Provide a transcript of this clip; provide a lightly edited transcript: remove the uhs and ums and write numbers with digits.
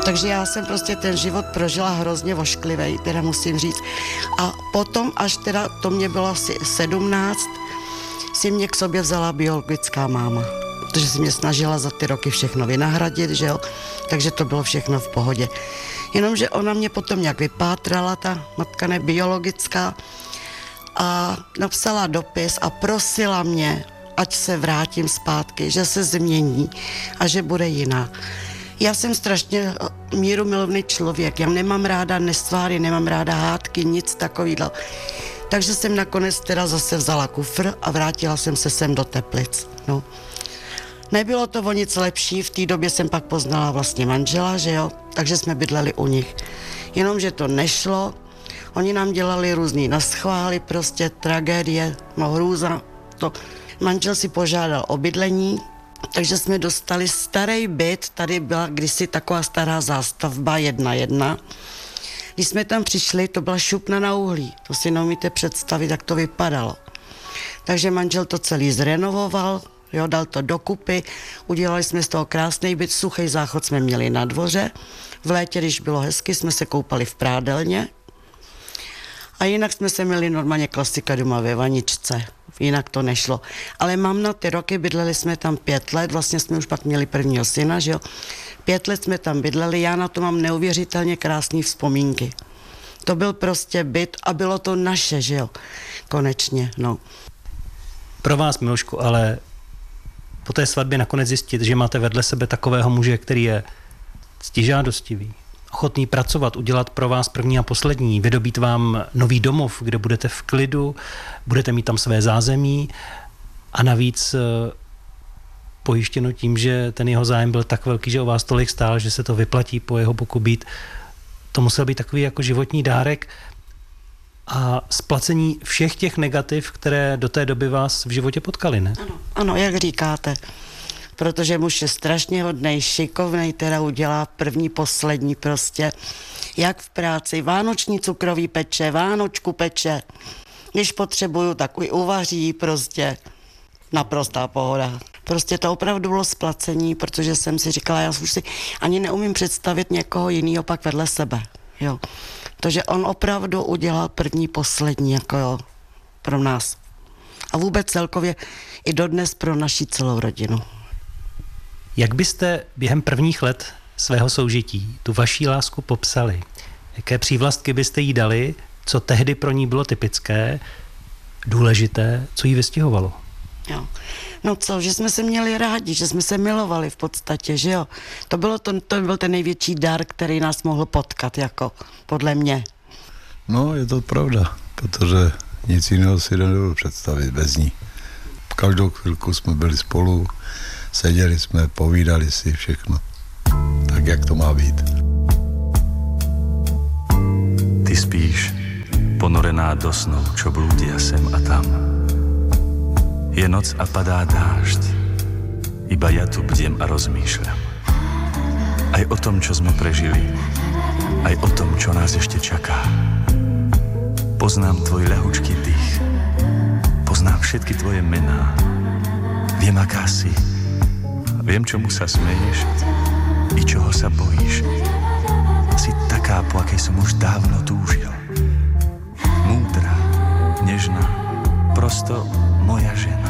Takže já jsem prostě ten život prožila hrozně ošklivej, teda musím říct. A potom, až teda to mě bylo asi 17, si mě k sobě vzala biologická máma. Protože si mě snažila za ty roky všechno vynahradit, že jo. Takže to bylo všechno v pohodě. Jenomže ona mě potom nějak vypátrala, ta matka nebiologická, a napsala dopis a prosila mě, ať se vrátím zpátky, že se změní a že bude jiná. Já jsem strašně mírumilovný člověk, já nemám ráda nesváry, nemám ráda hádky, nic takového. Takže jsem nakonec teda zase vzala kufr a vrátila jsem se sem do Teplic. No. Nebylo to o nic lepší, v té době jsem pak poznala vlastně manžela, že jo, takže jsme bydleli u nich. Jenomže to nešlo, oni nám dělali různý naschvály, prostě tragédie, no hrůza. To. Manžel si požádal o bydlení, takže jsme dostali starý byt, tady byla kdysi taková stará zástavba 1:1. Když jsme tam přišli, to byla šupna na uhlí, to si neumíte představit, jak to vypadalo. Takže manžel to celý zrenovoval, jo, dal to dokupy, udělali jsme z toho krásný byt, suchý záchod jsme měli na dvoře, v létě, když bylo hezky, jsme se koupali v prádelně a jinak jsme se měli normálně klasika doma ve vaničce, jinak to nešlo. Ale mám na ty roky, bydleli jsme tam 5 let, vlastně jsme už pak měli prvního syna, že jo. 5 let jsme tam bydleli, já na to mám neuvěřitelně krásné vzpomínky. To byl prostě byt a bylo to naše, že jo, konečně, no. Pro vás, Milošku, ale po té svatbě nakonec zjistit, že máte vedle sebe takového muže, který je ctižádostivý, ochotný pracovat, udělat pro vás první a poslední, vydobít vám nový domov, kde budete v klidu, budete mít tam své zázemí a navíc pojištěno tím, že ten jeho zájem byl tak velký, že o vás tolik stál, že se to vyplatí po jeho boku být. To musel být takový jako životní dárek a splacení všech těch negativ, které do té doby vás v životě potkaly, ne? Ano, jak říkáte. Protože muž je strašně hodnej, šikovnej, teda udělá první, poslední prostě. Jak v práci, vánoční cukrový peče, vánočku peče. Když potřebuju, tak i uvaří prostě. Naprostá pohoda. Prostě to opravdu bylo splacení, protože jsem si říkala, já už si ani neumím představit někoho jiného pak vedle sebe. Jo. Protože on opravdu udělal první, poslední, jako jo, pro nás. A vůbec celkově i dodnes pro naši celou rodinu. Jak byste během prvních let svého soužití tu vaší lásku popsali? Jaké přívlastky byste jí dali? Co tehdy pro ní bylo typické, důležité, co jí vystihovalo? Jo. No co, že jsme se měli rádi, že jsme se milovali v podstatě, že jo. To byl ten největší dar, který nás mohl potkat, jako podle mě. No, je to pravda, protože nic jiného si nedovedu představit bez ní. Každou chvilku jsme byli spolu, seděli jsme, povídali si všechno. Tak, jak to má být. Ty spíš, ponorená do snov, čo blúdia sem a tam. Je noc a padá dážď, iba ja tu bdiem a rozmýšľam. Aj o tom, čo sme prežili, aj o tom, čo nás ešte čaká. Poznám tvoj ľahučký dých, poznám všetky tvoje mená. Viem, aká si, viem, čomu sa smeješ i čoho sa bojíš. Si taká, po akej som už dávno túžil. Múdra, nežná, prosto moja žena.